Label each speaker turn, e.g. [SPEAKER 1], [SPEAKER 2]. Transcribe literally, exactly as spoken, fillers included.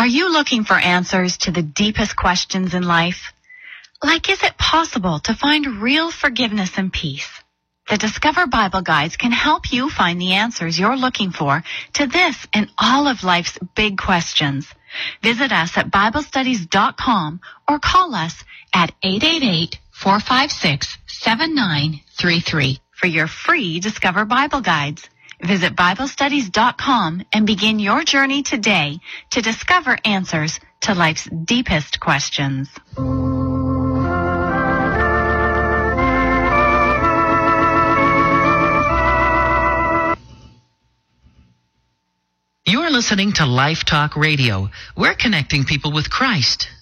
[SPEAKER 1] Are you looking for answers to the deepest questions in life? Like, is it possible to find real forgiveness and peace? The Discover Bible Guides can help you find the answers you're looking for to this and all of life's big questions. Visit us at Bible Studies dot com or call us at eight eight eight, four five six, seven nine three three for your free Discover Bible Guides. Visit Bible Studies dot com and begin your journey today to discover answers to life's deepest questions.
[SPEAKER 2] You're listening to Life Talk Radio. We're connecting people with Christ.